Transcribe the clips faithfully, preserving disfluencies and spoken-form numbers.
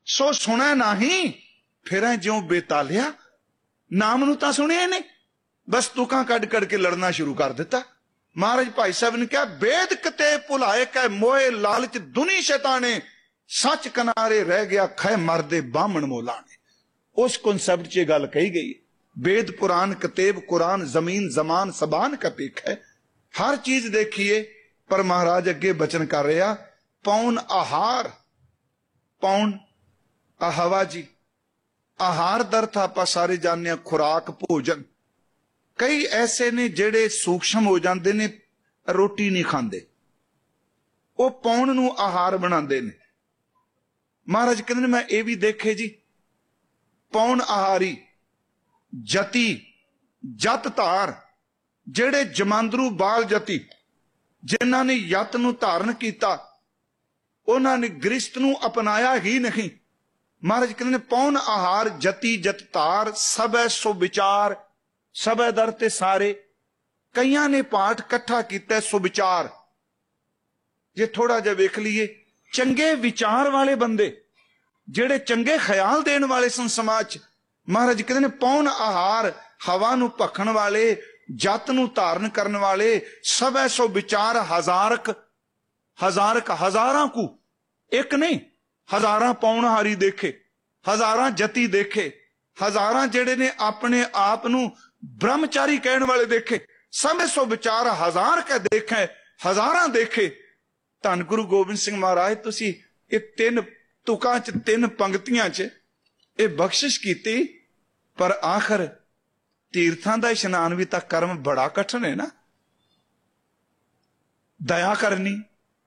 सो सुना नहीं फिर ज्यों बेतालिया, नाम नूं तां सुनिया नहीं, बस तुकां कड़ कड़ के लड़ना शुरू कर दिता। महाराज भाई साहब ने कहा वेद कते भुलाए कै मोए लालच दुनी शैताने, सच किनारे रह गया खै मरदे बामण मोलाने। उस कॉन्सेप्ट च गल कही गई। वेद पुराण कतेब कुरान जमीन जमान सबान का पिक है, हर चीज देखिए। पर महाराज अगे बचन कर रहा पौन आहार, पौन आहवा जी, आहार दर्थ आप सारे जाने खुराक भोजन। कई ऐसे ने जेड़े सूक्ष्म हो जाते ने, रोटी नहीं खाते, वो पौन नूं आहार बनाते ने। महाराज कहते मैं ये भी देखे जी, पौन आहारी जति जत धार, जेड़े जमांदरू बाल जति जिन्हां ने यत नूं धारण किया, उन्हां ने गृहस्थ नूं अपनाया ही नहीं। महाराज कहते पौन आहार जति जत धार, सबै सो विचार, सबै दर ते सारे। कईयां ने पाठ कट्ठा किया सुविचार। जे थोड़ा जिहा वेख लीए, चंगे विचार वाले बंदे जेड़े चंगे ख्याल देने वाले सन समाज। महाराज कहते ने पौन आहार, हवा नूं भखण वाले, जत नूं धारण करने वाले, सबै सो विचार हजारक, हजारक हजारां को, एक नहीं हजारां पौनहारी देखे, हजारां जति देखे, हजारां जेड़े ने अपने आप नूं ब्रह्मचारी कहने वाले देखे, सबै सो विचार हजार के देखे, हजारां देखे। धन गुरु गोबिंद सिंह महाराज तुसी ये तीन तुकां च, तीन पंक्तियां च ये बख्शिश की। पर आखिर तीर्थां दा इशनान भी तां कर्म बड़ा कठिन है ना। दया करनी,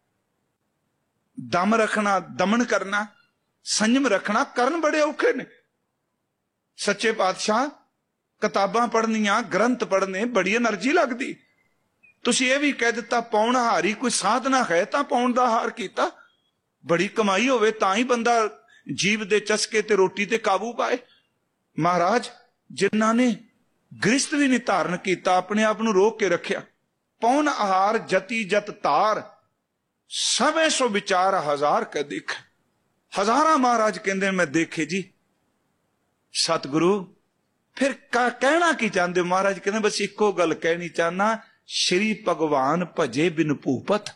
दम रखना, दमन करना, संयम रखना, करन बड़े औखे ने। सच्चे पातशाह किताबां पढ़नियां, ग्रंथ पढ़ने बड़ी एनर्जी लगती। तुसीं ये भी कह दिता पौन हारी कोई साधना है तां पौन दा हार कीता। बड़ी कमाई होवे तां ही बंदा जीव दे चस्के ते रोटी ते काबू पाए। महाराज जिन्हां ने गृहस्थ भी नहीं धारण किया, अपने आप नूं रोक के रखिया। पौन आहार जति जत तार, सबै सो विचार हजार का देख। हजारां महाराज कहंदे मैं देखे जी। सतगुरु फिर का कहना की चाहते? महाराज कहते बस इको गल कहनी चाहना, श्री भगवान भजे बिन भूपत।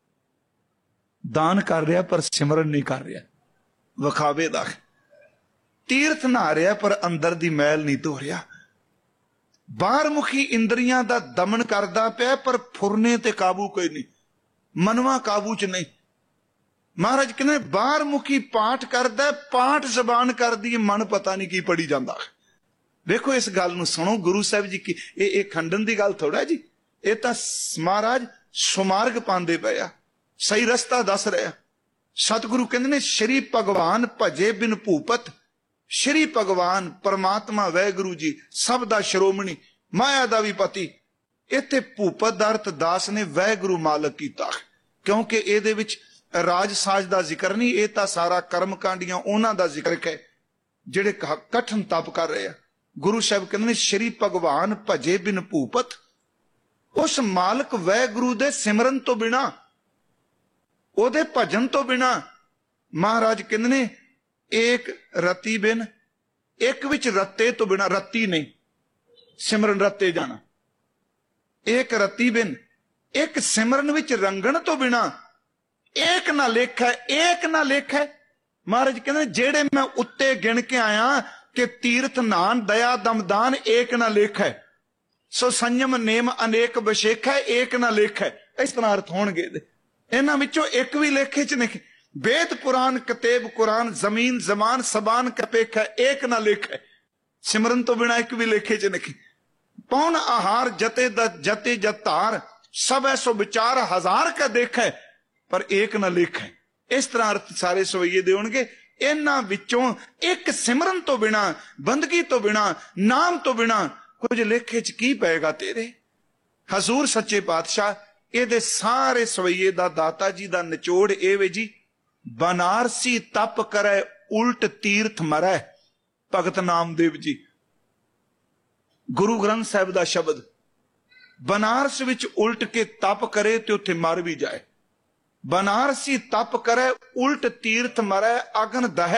दान कर रहा पर सिमरन नहीं कर रहा, विखावे दा। तीर्थ नहा रहा पर अंदर दी मैल नहीं धो रहा। बाहर मुखी इंद्रियां दा दमन करदा पिया पर फुरने ते काबू कोई नहीं, मनवा काबू च नहीं। महाराज कहते बाहर मुखी पाठ करदा, पाठ जबान कर दी, मन पता नहीं की पढ़ी जाता। देखो इस गल नूं सुनो, गुरु साहब जी की ये खंडन की गल थोड़ा जी, ये तो महाराज सुमार्ग पांदे पे आ, सही रस्ता दस रहा। सतगुरु कहते ने श्री भगवान भजे बिन भूपत। श्री भगवान परमात्मा वैगुरु जी सब दा श्रोमणी, माया दा भी पति। इत्थे भूपत दा अर्थ दास ने वैगुरु मालक कीता, क्योंकि इहदे विच राज साज दा जिक्र नहीं, ये तो सारा कर्म कांडियां उन्हां दा जिक्र है जिहड़े कठिन तप कर रहे हैं। गुरु साहब कहते ने श्री भगवान भजे बिन भूपत। उस मालक वैगुरु दे सिमरन तो बिना, ओदे भजन तो बिना, महाराज कहते ने एक रत्ती बिन, एक विच रत्ते तो बिना, रत्ती नहीं सिमरन रत्ते जाना, एक रत्ती बिन, एक सिमरन विच रंगण तो बिना, एक ना लेख है, एक ना लेख है। महाराज कहते जेड़े मैं उत्ते गिन के आया कि तीर्थ नान दया दमदान एक ना लेख है, सो संयम नेम अनेक विशेख है, एक ना लेख है। इस तरह अर्थ होणगे। इन्हां विचों एक भी लेखे च नहीं। वेद पुराण कतेब कुरान जमीन जमान सबान कपेख है, एक ना लेख है। सिमरन तो बिना एक भी लेखे च नहीं। पौन आहार जते जते जतार, सब ऐसो विचार हजार का देख है पर एक ना लेख है। इस तरह अर्थ सारे सवैये दे होणगे। इन्हां विचों एक सिमरन तो बिना, बंदगी तो बिना, नाम तो बिना कुछ लेखे च की पेगा तेरे। हजूर सच्चे पातशाह ये सारे सवैये दा दाता जी दा निचोड़ ए वे जी, बनारसी तप करे उल्ट तीर्थ मरै। भगत नामदेव जी, गुरु ग्रंथ साहिब दा शब्द, बनारस विच उल्ट के तप करे ते उत्थे मर भी जाए। बनारसी तप करे उल्ट तीर्थ मरै, अगन दह